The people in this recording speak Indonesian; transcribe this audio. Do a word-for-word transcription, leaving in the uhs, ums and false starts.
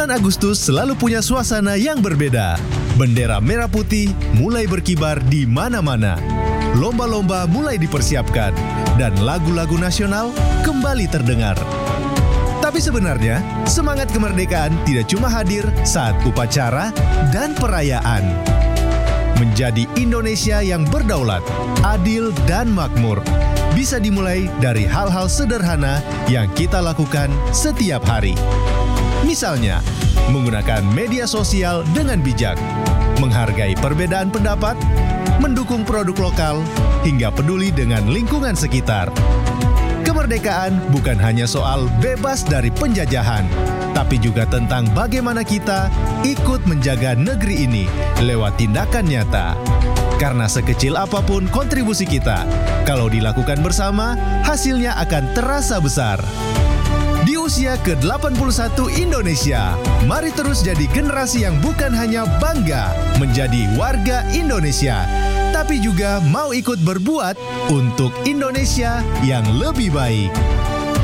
Bulan Agustus selalu punya suasana yang berbeda. Bendera merah putih mulai berkibar di mana-mana. Lomba-lomba mulai dipersiapkan dan lagu-lagu nasional kembali terdengar. Tapi sebenarnya, semangat kemerdekaan tidak cuma hadir saat upacara dan perayaan. Menjadi Indonesia yang berdaulat, adil, dan makmur bisa dimulai dari hal-hal sederhana yang kita lakukan setiap hari. Misalnya, menggunakan media sosial dengan bijak, menghargai perbedaan pendapat, mendukung produk lokal, hingga peduli dengan lingkungan sekitar. Kemerdekaan bukan hanya soal bebas dari penjajahan, tapi juga tentang bagaimana kita ikut menjaga negeri ini lewat tindakan nyata. Karena sekecil apapun kontribusi kita, kalau dilakukan bersama, hasilnya akan terasa besar. Di usia ke delapan puluh satu Indonesia, mari terus jadi generasi yang bukan hanya bangga menjadi warga Indonesia, tapi juga mau ikut berbuat untuk Indonesia yang lebih baik.